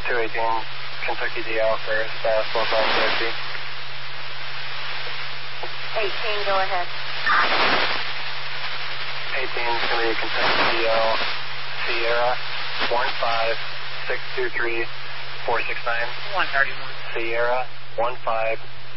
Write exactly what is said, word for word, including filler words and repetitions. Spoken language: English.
two eighteen, Kentucky D L for staff, four five safety. eighteen, go ahead. eighteen is going to be Kentucky D L, Sierra, one five six two three four six nine. one thirty-one. Sierra, one five